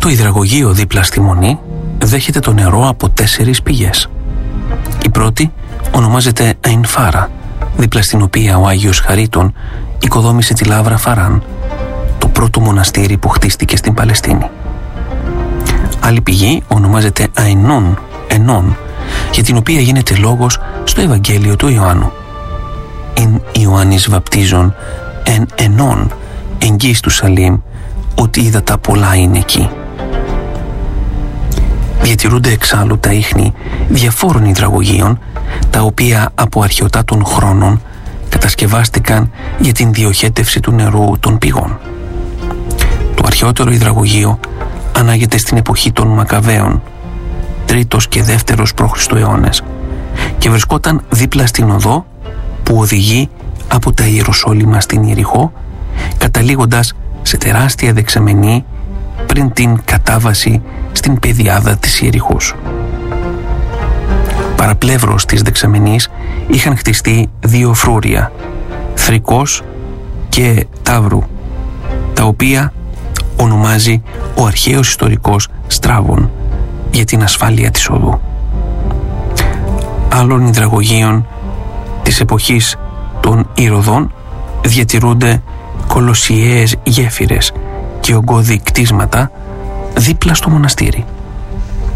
Το υδραγωγείο δίπλα στη Μονή δέχεται το νερό από 4 πηγές. Η πρώτη ονομάζεται Αϊνφάρα, δίπλα στην οποία ο Άγιος Χαρίτων οικοδόμησε τη Λάβρα Φαράν, το πρώτο μοναστήρι που χτίστηκε στην Παλαιστίνη. Άλλη πηγή ονομάζεται Αϊνών, Ενών, για την οποία γίνεται λόγος στο Ευαγγέλιο του Ιωάννου. «Εν Ιωάννης βαπτίζων εν Ενών, εγγύς του Σαλήμ, ότι ύδατα πολλά είναι εκεί». Διατηρούνται εξάλλου τα ίχνη διαφόρων υδραγωγείων, τα οποία από αρχαιοτά των χρόνων κατασκευάστηκαν για την διοχέτευση του νερού των πηγών. Το αρχαιότερο υδραγωγείο ανάγεται στην εποχή των Μακαβαίων, 3ος και 2ος π.Χ. αιώνες, και βρισκόταν δίπλα στην οδό που οδηγεί από τα Ιεροσόλυμα στην Ιεριχώ, καταλήγοντας σε τεράστια δεξαμενή πριν την κατάβαση στην πεδιάδα της Ιεριχώς. Παραπλεύρος της δεξαμενής είχαν χτιστεί 2 φρούρια, Θρικός και Ταύρου, τα οποία ονομάζει ο αρχαίος ιστορικός Στράβων για την ασφάλεια της οδού. Άλλων υδραγωγείων της εποχής των Ηρωδών διατηρούνται κολοσιαίες γέφυρες και ογκώδη κτίσματα δίπλα στο μοναστήρι.